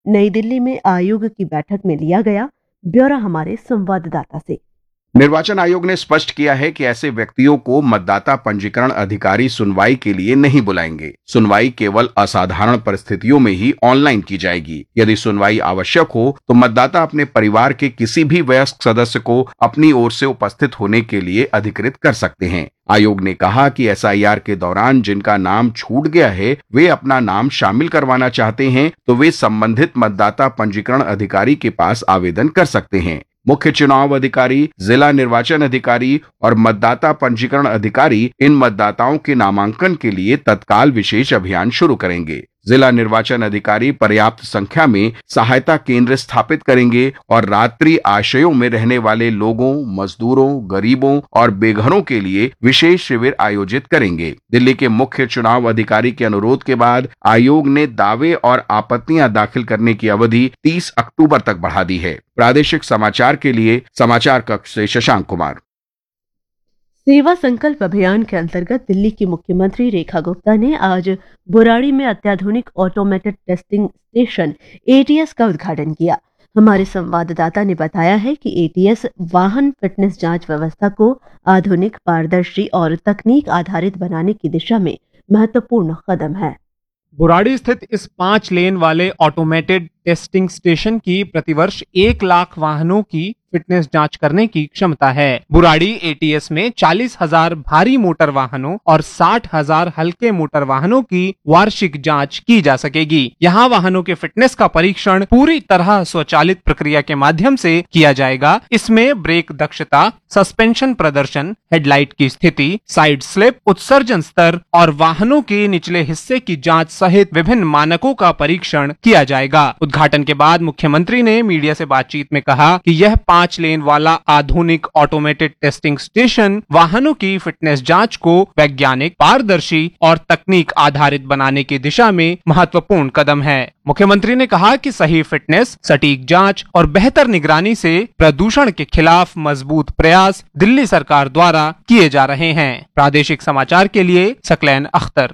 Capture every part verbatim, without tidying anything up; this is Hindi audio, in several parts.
नई दिल्ली में आयोग की बैठक में लिया गया। ब्यौरा हमारे संवाददाता से। निर्वाचन आयोग ने स्पष्ट किया है कि ऐसे व्यक्तियों को मतदाता पंजीकरण अधिकारी सुनवाई के लिए नहीं बुलाएंगे। सुनवाई केवल असाधारण परिस्थितियों में ही ऑनलाइन की जाएगी। यदि सुनवाई आवश्यक हो तो मतदाता अपने परिवार के किसी भी वयस्क सदस्य को अपनी ओर से उपस्थित होने के लिए अधिकृत कर सकते हैं। आयोग ने कहा कि एस आई आर के दौरान जिनका नाम छूट गया है, वे अपना नाम शामिल करवाना चाहते हैं तो वे संबंधित मतदाता पंजीकरण अधिकारी के पास आवेदन कर सकते हैं। मुख्य चुनाव अधिकारी, जिला निर्वाचन अधिकारी और मतदाता पंजीकरण अधिकारी इन मतदाताओं के नामांकन के लिए तत्काल विशेष अभियान शुरू करेंगे। जिला निर्वाचन अधिकारी पर्याप्त संख्या में सहायता केंद्र स्थापित करेंगे और रात्रि आश्रयों में रहने वाले लोगों, मजदूरों, गरीबों और बेघरों के लिए विशेष शिविर आयोजित करेंगे। दिल्ली के मुख्य चुनाव अधिकारी के अनुरोध के बाद आयोग ने दावे और आपत्तियां दाखिल करने की अवधि तीस अक्टूबर तक बढ़ा दी है। प्रादेशिक समाचार के लिए समाचार कक्ष से शशांक कुमार। सेवा संकल्प अभियान के अंतर्गत दिल्ली की मुख्यमंत्री रेखा गुप्ता ने आज बुराड़ी में अत्याधुनिक automated testing station A T S का उद्घाटन किया। हमारे संवाददाता ने बताया है कि ए टी एस वाहन फिटनेस जांच व्यवस्था को आधुनिक, पारदर्शी और तकनीक आधारित बनाने की दिशा में महत्वपूर्ण कदम है। बुराड़ी स्थित इस पांच लेन वाले ऑटोमेटेड टेस्टिंग स्टेशन की प्रतिवर्ष एक लाख वाहनों की फिटनेस जांच करने की क्षमता है। बुराड़ी ए टी एस में चालीस हजार भारी मोटर वाहनों और साठ हजार हल्के मोटर वाहनों की वार्षिक जांच की जा सकेगी। यहाँ वाहनों के फिटनेस का परीक्षण पूरी तरह स्वचालित प्रक्रिया के माध्यम से किया जाएगा। इसमें ब्रेक दक्षता, सस्पेंशन प्रदर्शन, हेडलाइट की स्थिति, साइड स्लिप, उत्सर्जन स्तर और वाहनों के निचले हिस्से की जांच सहित विभिन्न मानकों का परीक्षण किया जाएगा। उद्घाटन के बाद मुख्यमंत्री ने मीडिया से बातचीत में कहा कि यह पांच लेन वाला आधुनिक ऑटोमेटेड टेस्टिंग स्टेशन वाहनों की फिटनेस जांच को वैज्ञानिक, पारदर्शी और तकनीक आधारित बनाने की दिशा में महत्वपूर्ण कदम है। मुख्यमंत्री ने कहा कि सही फिटनेस, सटीक जांच और बेहतर निगरानी से प्रदूषण के खिलाफ मजबूत प्रयास दिल्ली सरकार द्वारा किए जा रहे हैं। प्रादेशिक समाचार के लिए सकलैन अख्तर।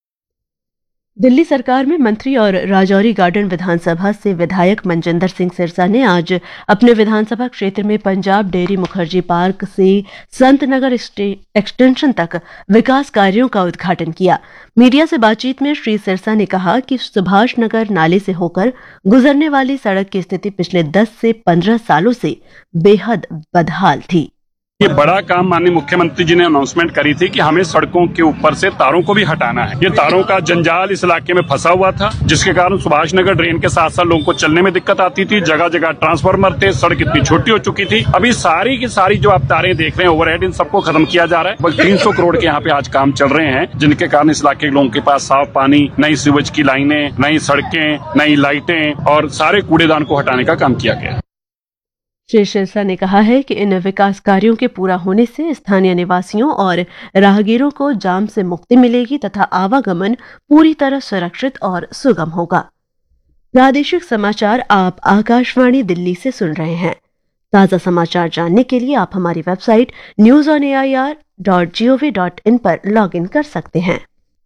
दिल्ली सरकार में मंत्री और राजौरी गार्डन विधानसभा से विधायक मनजिंदर सिंह सिरसा ने आज अपने विधानसभा क्षेत्र में पंजाब डेयरी मुखर्जी पार्क से संत नगर एक्सटेंशन तक विकास कार्यों का उद्घाटन किया। मीडिया से बातचीत में श्री सिरसा ने कहा कि सुभाष नगर नाले से होकर गुजरने वाली सड़क की स्थिति पिछले दस से पंद्रह सालों से बेहद बदहाल थी। ये बड़ा काम माननीय मुख्यमंत्री जी ने अनाउंसमेंट करी थी कि हमें सड़कों के ऊपर से तारों को भी हटाना है। ये तारों का जंजाल इस इलाके में फंसा हुआ था, जिसके कारण सुभाष नगर ड्रेन के साथ साथ लोगों को चलने में दिक्कत आती थी। जगह जगह ट्रांसफार्मर थे, सड़क इतनी छोटी हो चुकी थी। अभी सारी की सारी जो आप तारें देख रहे हैं ओवरहेड, इन सबको खत्म किया जा रहा है। बल्कि तीन सौ करोड़ के यहाँ पे आज काम चल रहे हैं, जिनके कारण इस इलाके के लोगों के पास साफ पानी, नई सीवेज की लाइनें, नई सड़कें, नई लाइटें और सारे कूड़ेदान को हटाने का काम किया गया। श्री सिरसा ने कहा है कि इन विकास कार्यों के पूरा होने से स्थानीय निवासियों और राहगीरों को जाम से मुक्ति मिलेगी तथा आवागमन पूरी तरह सुरक्षित और सुगम होगा। प्रादेशिक समाचार आप आकाशवाणी दिल्ली से सुन रहे हैं। ताज़ा समाचार जानने के लिए आप हमारी website news on A I R dot G O V dot in पर लॉग इन कर सकते हैं।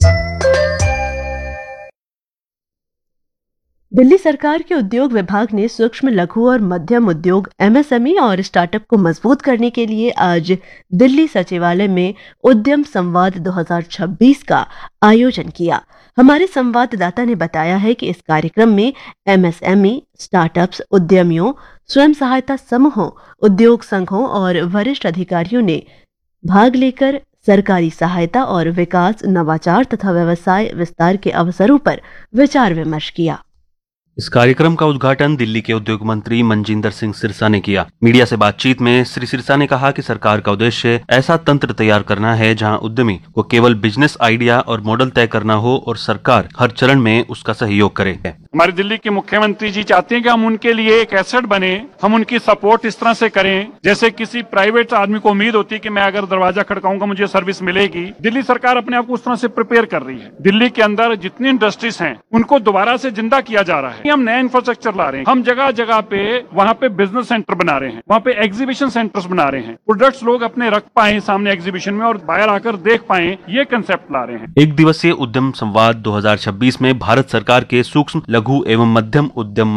दिल्ली सरकार के उद्योग विभाग ने सूक्ष्म, लघु और मध्यम उद्योग एम एस एम ई और स्टार्टअप को मजबूत करने के लिए आज दिल्ली सचिवालय में उद्यम संवाद दो हज़ार छब्बीस का आयोजन किया। हमारे संवाददाता ने बताया है कि इस कार्यक्रम में M S M E, startups, उद्यमियों, स्वयं सहायता समूहों, उद्योग संघों और वरिष्ठ अधिकारियों ने भाग लेकर सरकारी सहायता और विकास, नवाचार तथा व्यवसाय विस्तार के अवसरों पर विचार विमर्श किया। इस कार्यक्रम का उद्घाटन दिल्ली के उद्योग मंत्री मनजिंदर सिंह सिरसा ने किया। मीडिया से बातचीत में श्री सिरसा ने कहा कि सरकार का उद्देश्य ऐसा तंत्र तैयार करना है जहां उद्यमी को केवल बिजनेस आइडिया और मॉडल तय करना हो और सरकार हर चरण में उसका सहयोग करे। हमारे दिल्ली के मुख्यमंत्री जी चाहते हैं कि हम उनके लिए एक एसेट बने, हम उनकी सपोर्ट इस तरह से करें जैसे किसी प्राइवेट आदमी को उम्मीद होती है कि मैं अगर दरवाजा खड़काऊंगा मुझे सर्विस मिलेगी। दिल्ली सरकार अपने आप को उस तरह से प्रिपेयर कर रही है। दिल्ली के अंदर जितनी इंडस्ट्रीज हैं उनको दोबारा से जिंदा किया जा रहा है। हम नया इंफ्रास्ट्रक्चर ला रहे हैं, हम जगह जगह पे वहाँ पे बिजनेस सेंटर बना रहे हैं, वहाँ पे एग्जीबिशन सेंटर्स बना रहे हैं, प्रोडक्ट्स लोग अपने रख पाए सामने एग्जीबिशन में और बाहर आकर देख पाए, ये कंसेप्ट ला रहे हैं। एक दिवसीय उद्यम संवाद दो हज़ार छब्बीस में भारत सरकार के सूक्ष्म लघु एवं मध्यम उद्यम